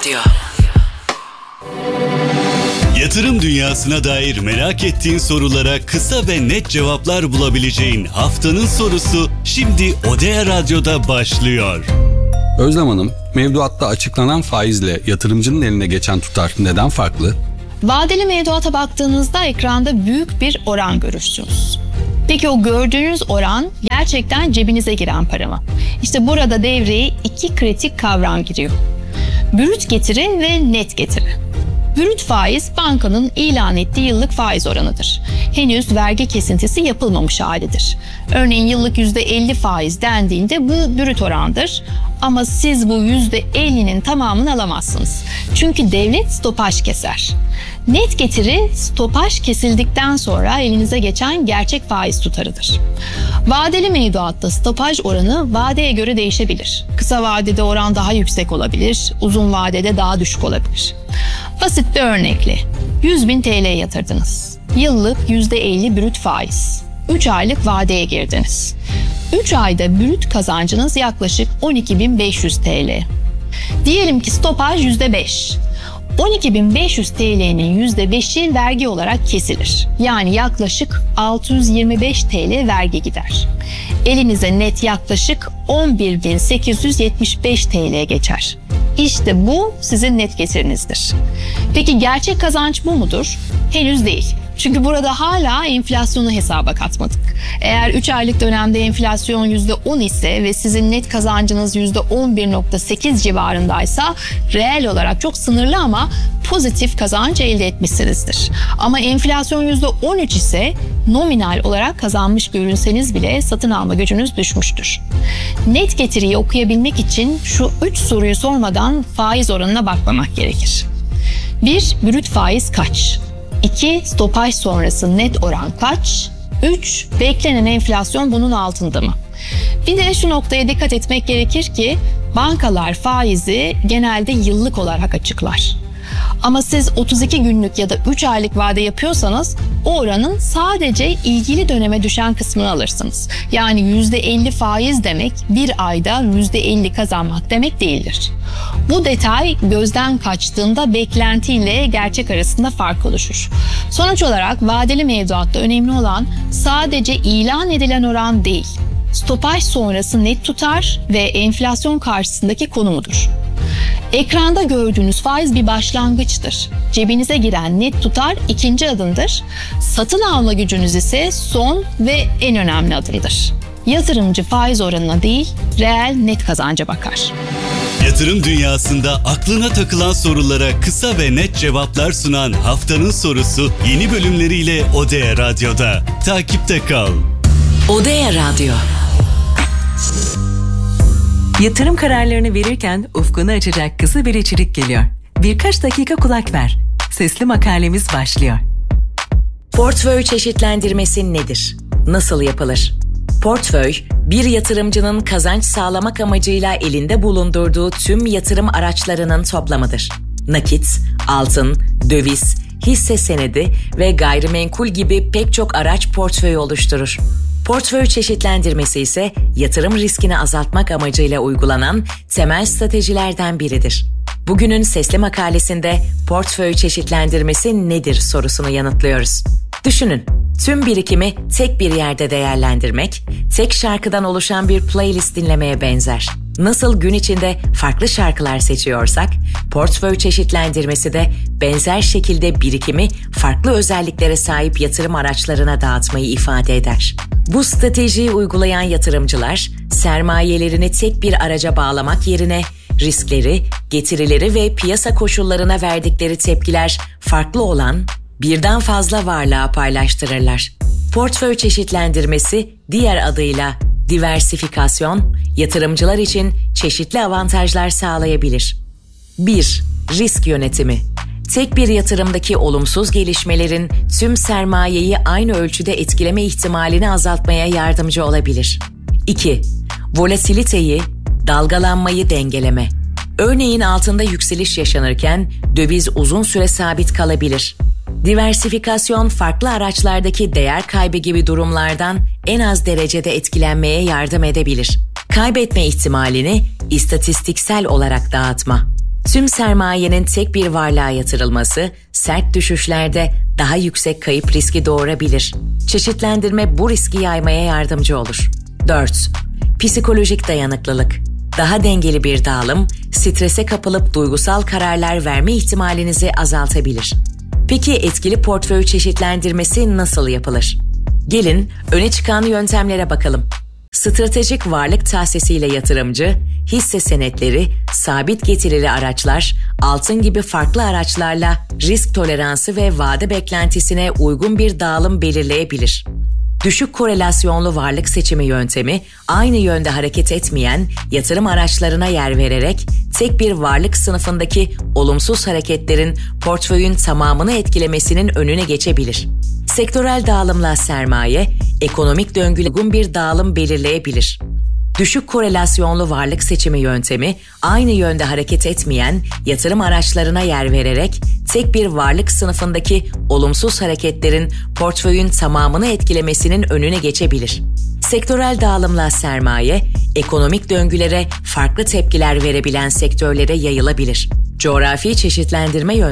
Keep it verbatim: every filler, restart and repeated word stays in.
Radyo. Yatırım dünyasına dair merak ettiğin sorulara kısa ve net cevaplar bulabileceğin haftanın sorusu şimdi Odea Radyo'da başlıyor. Özlem Hanım, mevduatta açıklanan faizle yatırımcının eline geçen tutar neden farklı? Vadeli mevduata baktığınızda ekranda büyük bir oran görürsünüz. Peki o gördüğünüz oran gerçekten cebinize giren para mı? İşte burada devreye iki kritik kavram giriyor. Brüt getiri ve net getiri. Brüt faiz bankanın ilan ettiği yıllık faiz oranıdır. Henüz vergi kesintisi yapılmamış halidir. Örneğin yıllık yüzde elli faiz dendiğinde bu brüt orandır. Ama siz bu yüzde ellinin tamamını alamazsınız. Çünkü devlet stopaj keser. Net getiri stopaj kesildikten sonra elinize geçen gerçek faiz tutarıdır. Vadeli mevduatta stopaj oranı vadeye göre değişebilir. Kısa vadede oran daha yüksek olabilir, uzun vadede daha düşük olabilir. Basit bir örnekle yüz bin T L yatırdınız. Yıllık yüzde elli brüt faiz. üç aylık vadeye girdiniz. üç ayda brüt kazancınız yaklaşık on iki bin beş yüz T L. Diyelim ki stopaj yüzde beş. on iki bin beş yüz T L'nin yüzde beşi vergi olarak kesilir. Yani yaklaşık altı yüz yirmi beş T L vergi gider. Elinize net yaklaşık on bir bin sekiz yüz yetmiş beş T L geçer. İşte bu sizin net getirinizdir. Peki gerçek kazanç bu mudur? Henüz değil. Çünkü burada hala enflasyonu hesaba katmadık. Eğer üç aylık dönemde enflasyon yüzde on ise ve sizin net kazancınız yüzde on bir virgül sekiz civarındaysa reel olarak çok sınırlı ama pozitif kazanç elde etmişsinizdir. Ama enflasyon yüzde on üç ise nominal olarak kazanmış görünseniz bile satın alma gücünüz düşmüştür. Net getiriyi okuyabilmek için şu üç soruyu sormadan faiz oranına bakmamak gerekir. bir Brüt faiz kaç? iki Stopaj sonrası net oran kaç? üç Beklenen enflasyon bunun altında mı? Bir de şu noktaya dikkat etmek gerekir ki bankalar faizi genelde yıllık olarak açıklar. Ama siz otuz iki günlük ya da üç aylık vade yapıyorsanız o oranın sadece ilgili döneme düşen kısmını alırsınız. Yani yüzde elli faiz demek bir ayda yüzde elli kazanmak demek değildir. Bu detay gözden kaçtığında beklentiyle gerçek arasında fark oluşur. Sonuç olarak vadeli mevduatta önemli olan sadece ilan edilen oran değil, stopaj sonrası net tutar ve enflasyon karşısındaki konumudur. Ekranda gördüğünüz faiz bir başlangıçtır. Cebinize giren net tutar ikinci adımdır. Satın alma gücünüz ise son ve en önemli adımdır. Yatırımcı faiz oranına değil, reel net kazanca bakar. Yatırım dünyasında aklına takılan sorulara kısa ve net cevaplar sunan haftanın sorusu yeni bölümleriyle Odea Radyo'da. Takipte kal. Odea Radyo. Yatırım kararlarını verirken ufkunu açacak kısa bir içerik geliyor. Birkaç dakika kulak ver. Sesli makalemiz başlıyor. Portföy çeşitlendirmesi nedir? Nasıl yapılır? Portföy, bir yatırımcının kazanç sağlamak amacıyla elinde bulundurduğu tüm yatırım araçlarının toplamıdır. Nakit, altın, döviz, hisse senedi ve gayrimenkul gibi pek çok araç portföyü oluşturur. Portföy çeşitlendirmesi ise yatırım riskini azaltmak amacıyla uygulanan temel stratejilerden biridir. Bugünün sesli makalesinde portföy çeşitlendirmesi nedir sorusunu yanıtlıyoruz. Düşünün, tüm birikimi tek bir yerde değerlendirmek, tek şarkıdan oluşan bir playlist dinlemeye benzer. Nasıl gün içinde farklı şarkılar seçiyorsak, portföy çeşitlendirmesi de benzer şekilde birikimi farklı özelliklere sahip yatırım araçlarına dağıtmayı ifade eder. Bu stratejiyi uygulayan yatırımcılar, sermayelerini tek bir araca bağlamak yerine riskleri, getirileri ve piyasa koşullarına verdikleri tepkiler farklı olan birden fazla varlığa paylaştırırlar. Portföy çeşitlendirmesi, diğer adıyla diversifikasyon, yatırımcılar için çeşitli avantajlar sağlayabilir. bir Risk yönetimi. Tek bir yatırımdaki olumsuz gelişmelerin tüm sermayeyi aynı ölçüde etkileme ihtimalini azaltmaya yardımcı olabilir. iki Volatiliteyi, dalgalanmayı dengeleme. Örneğin altında yükseliş yaşanırken döviz uzun süre sabit kalabilir. Diversifikasyon, farklı araçlardaki değer kaybı gibi durumlardan en az derecede etkilenmeye yardım edebilir. Kaybetme ihtimalini istatistiksel olarak dağıtma. Tüm sermayenin tek bir varlığa yatırılması, sert düşüşlerde daha yüksek kayıp riski doğurabilir. Çeşitlendirme bu riski yaymaya yardımcı olur. dört. Psikolojik dayanıklılık. Daha dengeli bir dağılım, strese kapılıp duygusal kararlar verme ihtimalinizi azaltabilir. Peki etkili portföy çeşitlendirmesi nasıl yapılır? Gelin öne çıkan yöntemlere bakalım. Stratejik varlık tahsisiyle yatırımcı, hisse senetleri, sabit getirili araçlar, altın gibi farklı araçlarla risk toleransı ve vade beklentisine uygun bir dağılım belirleyebilir. Düşük korelasyonlu varlık seçimi yöntemi, aynı yönde hareket etmeyen yatırım araçlarına yer vererek tek bir varlık sınıfındaki olumsuz hareketlerin portföyün tamamını etkilemesinin önüne geçebilir. Sektörel dağılımla sermaye, ekonomik döngüye uygun bir dağılım belirleyebilir. Düşük korelasyonlu varlık seçimi yöntemi, aynı yönde hareket etmeyen yatırım araçlarına yer vererek tek bir varlık sınıfındaki olumsuz hareketlerin portföyün tamamını etkilemesinin önüne geçebilir. Sektörel dağılımla sermaye, ekonomik döngülere farklı tepkiler verebilen sektörlere yayılabilir. Coğrafi çeşitlendirme yöntemi